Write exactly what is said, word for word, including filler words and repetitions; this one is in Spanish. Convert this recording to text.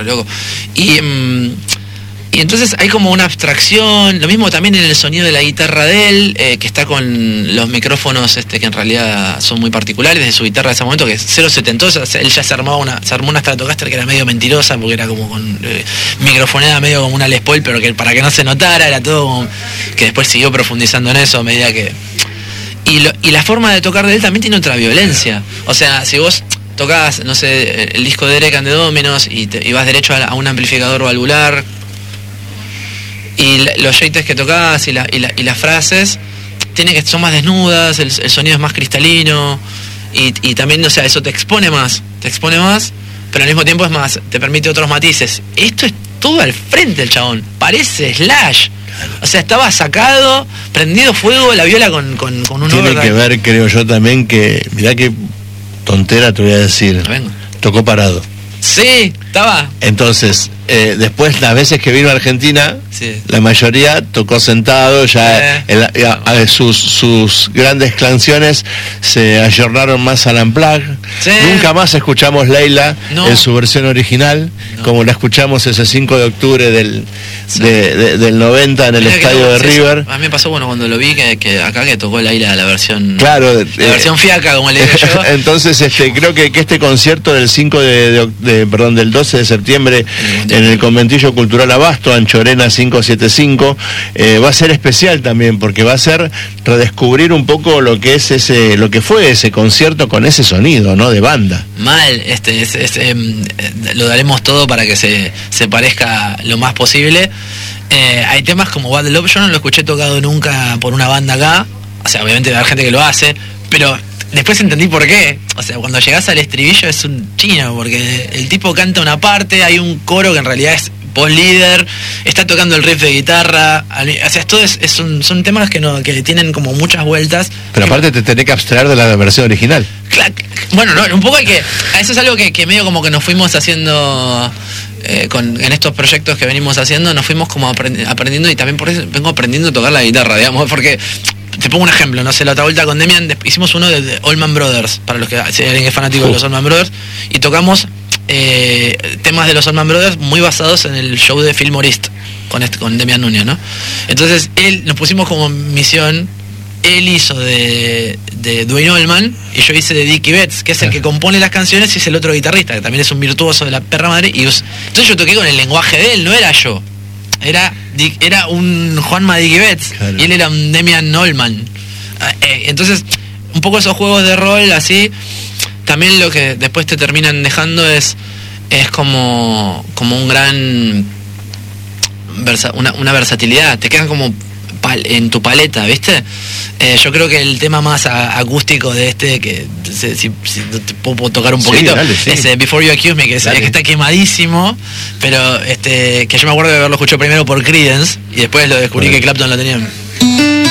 loco. Y, mm, y entonces hay como una abstracción, lo mismo también en el sonido de la guitarra de él, eh, que está con los micrófonos este, que en realidad son muy particulares de su guitarra de ese momento, que es cero setentosa, él ya se armaba una, se armó una Stratocaster que era medio mentirosa, porque era como con eh, microfoneada medio como una Les Paul, pero que para que no se notara, era todo como, que después siguió profundizando en eso a medida que... Y, lo, y la forma de tocar de él también tiene otra violencia, o sea, si vos tocás, no sé, el disco de Eric and the Dominos y, te, y vas derecho a, a un amplificador valvular, y la, los shakes que tocás y, la, y, la, y las frases tiene que son más desnudas, el, el sonido es más cristalino y, y también, o sea, eso te expone más, te expone más, pero al mismo tiempo es más, te permite otros matices. Esto es todo al frente el chabón, parece Slash. O sea, estaba sacado, prendido fuego la viola con, con, con un Tiene overdrive. que ver, creo yo también, que mirá qué tontera te voy a decir. Venga. Tocó parado. Sí, estaba. Entonces, eh, después las veces que vino a Argentina, Sí. la mayoría tocó sentado, ya Eh. el- a- a- sus, sus grandes canciones se ayornaron más al unplug. Sí. Nunca más escuchamos Leila No. en su versión original, No. como la escuchamos ese cinco de octubre del, Sí. de- de- del noventa en el Mirá que estadio no, de sí, eso. River. A mí me pasó, bueno, cuando lo vi, que, que acá que tocó la isla, la versión... Claro, La eh, versión fiaca, como le digo yo. entonces este creo que, que este concierto del cinco de, de- de- perdón del doce de septiembre en el Conventillo Cultural Abasto, Anchorena quinientos setenta y cinco, eh, va a ser especial también, porque va a ser redescubrir un poco lo que es ese, lo que fue ese concierto con ese sonido, ¿no? De banda. Mal, este, es, es, em, eh, lo daremos todo para que se, se parezca lo más posible. Eh, hay temas como Bad Love, yo no lo escuché tocado nunca por una banda acá, o sea, obviamente va a haber gente que lo hace, pero después entendí por qué. O sea, cuando llegás al estribillo es un chino, porque el tipo canta una parte, hay un coro que en realidad es post líder, está tocando el riff de guitarra, o sea, todo es, es un, son temas que no que tienen como muchas vueltas. Pero aparte te tenés que abstraer de la versión original. Claro, bueno, no, un poco hay que... Eso es algo que, que medio como que nos fuimos haciendo... Eh, con, en estos proyectos que venimos haciendo, nos fuimos como aprendi- aprendiendo y también por eso vengo aprendiendo a tocar la guitarra, digamos, porque... Te pongo un ejemplo, no sé, la otra vuelta con Demian des- hicimos uno de, de Allman Brothers, para los que si alguien es fanático Uh. de los Allman Brothers, y tocamos eh, temas de los Allman Brothers muy basados en el show de Phil Morist con, este, con Demian Nuño, ¿no? Entonces él nos pusimos como misión, él hizo de, de Duane Allman y yo hice de Dickie Betts, que es el que compone las canciones y es el otro guitarrista, que también es un virtuoso de la perra madre. Y us- entonces yo toqué con el lenguaje de él, no era yo. Era, Dick- era un Juanma Dickie Betts, Claro. y él era un Demian Allman. Ah, eh, entonces, un poco esos juegos de rol así, también lo que después te terminan dejando es, es como, como un gran versa- una, una versatilidad, te quedan como pal- en tu paleta, ¿viste? Eh, yo creo que el tema más a- acústico de este, que si, si- si te puedo tocar un Sí, poquito, dale, sí. es eh, Before You Accuse Me, que, es, Dale. que está quemadísimo, pero este que yo me acuerdo de haberlo escuchado primero por Creedence y después lo descubrí Bueno. que Clapton lo tenía.